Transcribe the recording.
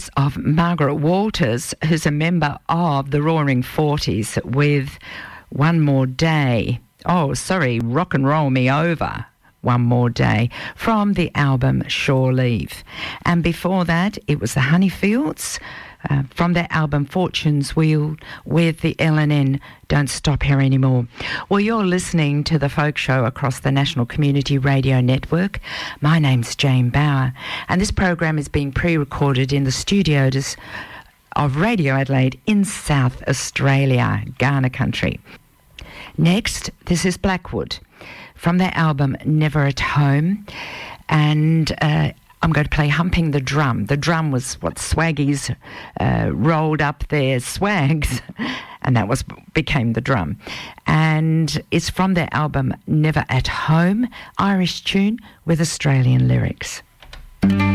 of Margaret Walters, who's a member of the Roaring Forties, with One More Day. Rock and Roll Me Over, One More Day, from the album Shore Leave. And before that, it was the Honeyfields, from their album Fortune's Wheel, with the LNN Don't Stop Here Anymore. Well, you're listening to The Folk Show across the National Community Radio Network. My name's Jane Bauer, and this program is being pre-recorded in the studios of Radio Adelaide in South Australia, Kaurna country. Next, this is Blackwood, from their album Never at Home, and I'm going to play Humping the Drum. The drum was what Swaggies rolled up their swags, and that became the drum. And it's from their album Never at Home, Irish tune with Australian lyrics.